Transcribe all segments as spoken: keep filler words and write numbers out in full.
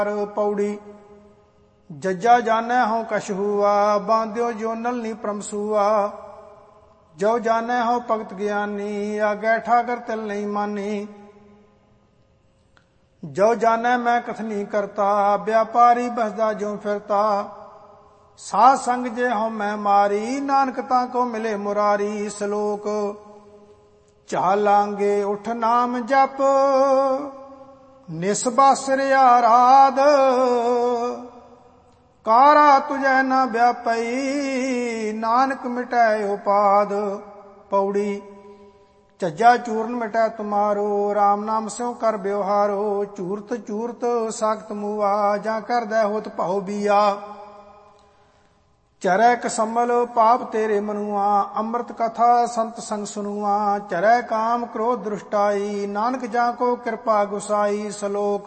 पौड़ी। जज्जा जानै हो कछ हुआ, बांध्यो जोनल नी प्रमसुआ। जो जानै हो भगत ज्ञानी, आगे ठाकर तिल नहीं मानी। जो जानै मैं कथनी करता, व्यापारी बसदा जो फिरता। साध संग जे हो मैं मारी, नानकता को मिले मुरारी। श्लोक चालांगे उठ नाम जप, निस्बासर आराध। कारा तुझै न व्यापई, नानक मिटै उपाद। पौड़ी। झज्जा चूर्ण मिटै तुम्हारो, राम नाम स्यों कर व्यवहारो। चूरत चूरत साखत मुआ, जा कर दै होत भाव बिया। चरै कसमल पाप तेरे मनुआ, अमृत कथा संत संग सुनुआ। चरै काम क्रोध दृष्टाई, नानक जा को कृपा गुसाई। श्लोक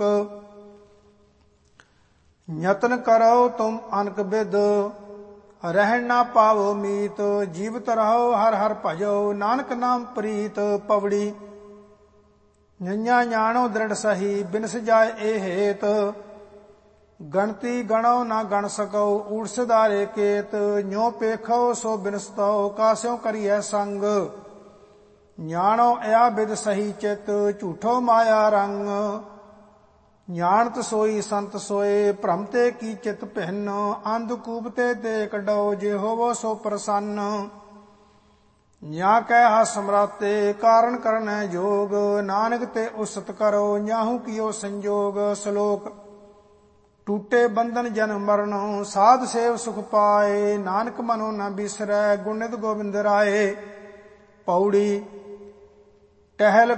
यत्न करो तुम अनक बिद, रहन ना पावो मीत। जीवत रहो हर हर भजो, नानक नाम प्रीत। पवड़ी। नैया जानो दृढ़ सही, बिनस जाय ए हेत। गणती गणो ना गण सको, ऊट सिधारे केत। न्यो पेखो सो बिनसतो, कास्यों करिए संग। न्याणो या बिद सही चित, झूठो माया रंग। न्याणत सोई संत सोए, भ्रमते की चित भिन्न। अंधकूपते ते कढो, जे होवो सो प्रसन्न। न्या कह हस समराते, कारण करन जोग। नानक ते उसत करो, न्याहू कियो संजोग। श्लोक टूटे बंधन जन्म मरण, साध सेव सुख पाए। नानक मनो न बिसरै, गुणित गोविंद राय। पौड़ी। टहल